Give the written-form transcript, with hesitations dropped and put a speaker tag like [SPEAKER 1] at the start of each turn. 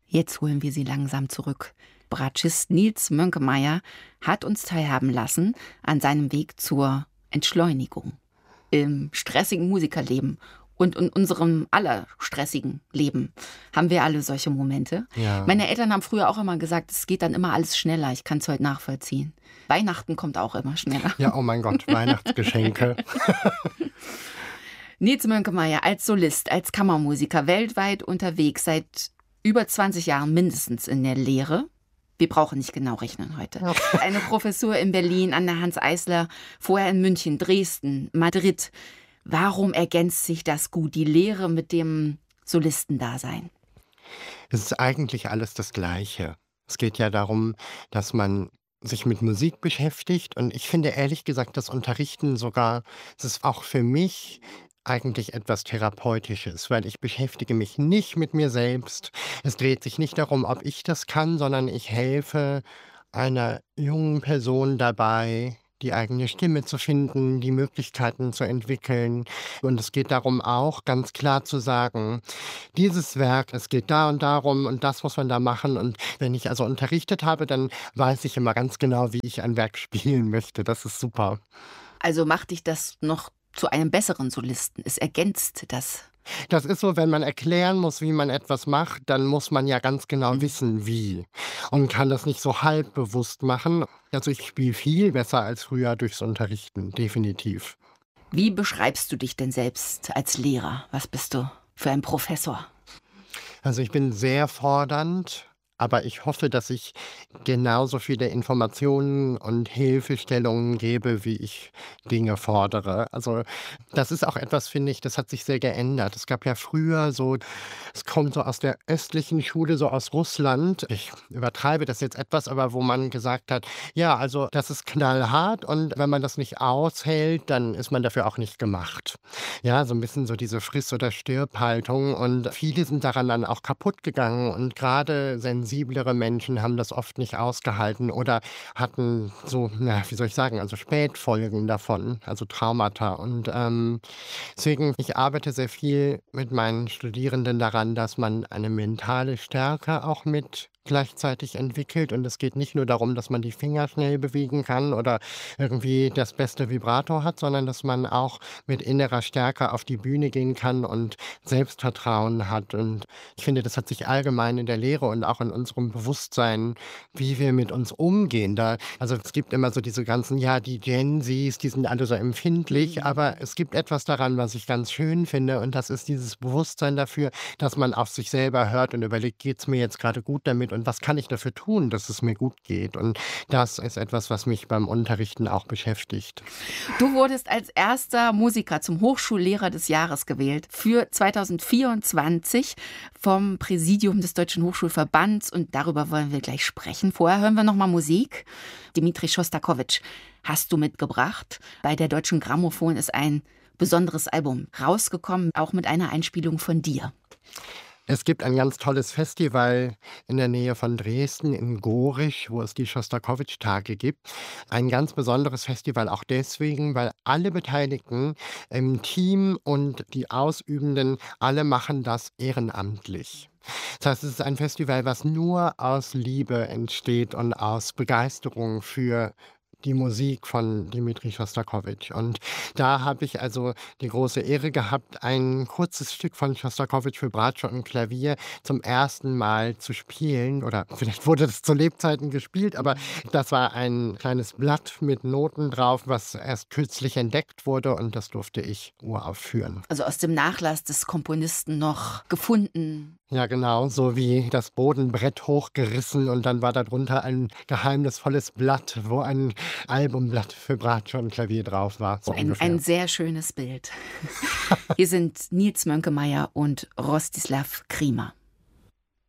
[SPEAKER 1] Jetzt holen wir sie langsam zurück. Bratschist Nils Mönkemeyer hat uns teilhaben lassen an seinem Weg zur Entschleunigung im stressigen Musikerleben. Und in unserem aller stressigen Leben haben wir alle solche Momente.
[SPEAKER 2] Ja.
[SPEAKER 1] Meine Eltern haben früher auch immer gesagt, es geht dann immer alles schneller. Ich kann es heute nachvollziehen. Weihnachten kommt auch immer schneller.
[SPEAKER 2] Ja, oh mein Gott, Weihnachtsgeschenke.
[SPEAKER 1] Nils Mönkemeyer als Solist, als Kammermusiker weltweit unterwegs, seit über 20 Jahren mindestens in der Lehre. Wir brauchen nicht genau rechnen heute. Eine Professur in Berlin an der Hanns Eisler, vorher in München, Dresden, Madrid. Warum ergänzt sich das gut, die Lehre mit dem Solistendasein?
[SPEAKER 2] Es ist eigentlich alles das Gleiche. Es geht ja darum, dass man sich mit Musik beschäftigt. Und ich finde ehrlich gesagt, das Unterrichten sogar, es ist auch für mich eigentlich etwas Therapeutisches, weil ich beschäftige mich nicht mit mir selbst. Es dreht sich nicht darum, ob ich das kann, sondern ich helfe einer jungen Person dabei, die eigene Stimme zu finden, die Möglichkeiten zu entwickeln. Und es geht darum auch, ganz klar zu sagen, dieses Werk, es geht da und darum und das muss man da machen. Und wenn ich also unterrichtet habe, dann weiß ich immer ganz genau, wie ich ein Werk spielen möchte. Das ist super.
[SPEAKER 1] Also macht dich das noch zu einem besseren Solisten? Es ergänzt das.
[SPEAKER 2] Das ist so, wenn man erklären muss, wie man etwas macht, dann muss man ja ganz genau wissen, wie. Und kann das nicht so halb bewusst machen. Also ich spiele viel besser als früher durchs Unterrichten, definitiv.
[SPEAKER 1] Wie beschreibst du dich denn selbst als Lehrer? Was bist du für ein Professor?
[SPEAKER 2] Also ich bin sehr fordernd, aber ich hoffe, dass ich genauso viele Informationen und Hilfestellungen gebe, wie ich Dinge fordere. Also das ist auch etwas, finde ich, das hat sich sehr geändert. Es gab ja früher so, es kommt so aus der östlichen Schule, so aus Russland. Ich übertreibe das jetzt etwas, aber wo man gesagt hat, ja, also das ist knallhart und wenn man das nicht aushält, dann ist man dafür auch nicht gemacht. Ja, so ein bisschen so diese Friss- oder Stirb-Haltung und viele sind daran dann auch kaputt gegangen und gerade sensiblere Menschen haben das oft nicht ausgehalten oder hatten so, na, wie soll ich sagen, also Spätfolgen davon, also Traumata. Und deswegen, ich arbeite sehr viel mit meinen Studierenden daran, dass man eine mentale Stärke auch mit gleichzeitig entwickelt. Und es geht nicht nur darum, dass man die Finger schnell bewegen kann oder irgendwie das beste Vibrato hat, sondern dass man auch mit innerer Stärke auf die Bühne gehen kann und Selbstvertrauen hat. Und ich finde, das hat sich allgemein in der Lehre und auch in unserem Bewusstsein, wie wir mit uns umgehen. Also es gibt immer so diese ganzen, ja, die Gen Zs, die sind alle so empfindlich, aber es gibt etwas daran, was ich ganz schön finde. Und das ist dieses Bewusstsein dafür, dass man auf sich selber hört und überlegt, geht es mir jetzt gerade gut damit und was kann ich dafür tun, dass es mir gut geht. Und das ist etwas, was mich beim Unterrichten auch beschäftigt.
[SPEAKER 1] Du wurdest als erster Musiker zum Hochschullehrer des Jahres gewählt für 2024 vom Präsidium des Deutschen Hochschulverbands und darüber wollen wir gleich sprechen. Vorher hören wir noch mal Musik. Dmitri Schostakowitsch hast du mitgebracht. Bei der Deutschen Grammophon ist ein besonderes Album rausgekommen, auch mit einer Einspielung von dir.
[SPEAKER 2] Es gibt ein ganz tolles Festival in der Nähe von Dresden, in Gorisch, wo es die Schostakowitsch-Tage gibt. Ein ganz besonderes Festival auch deswegen, weil alle Beteiligten im Team und die Ausübenden, alle machen das ehrenamtlich. Das heißt, es ist ein Festival, was nur aus Liebe entsteht und aus Begeisterung für die Musik von Dmitri Schostakowitsch. Und da habe ich also die große Ehre gehabt, ein kurzes Stück von Schostakowitsch für Bratsche und Klavier zum ersten Mal zu spielen. Oder vielleicht wurde das zu Lebzeiten gespielt, aber das war ein kleines Blatt mit Noten drauf, was erst kürzlich entdeckt wurde und das durfte ich uraufführen.
[SPEAKER 1] Also aus dem Nachlass des Komponisten noch gefunden.
[SPEAKER 2] Ja, genau, so wie das Bodenbrett hochgerissen und dann war darunter ein geheimnisvolles Blatt, wo ein Albumblatt für Bratsche und Klavier drauf war. So
[SPEAKER 1] ein sehr schönes Bild. Hier sind Nils Mönkemeyer und Rostislav Kriemer.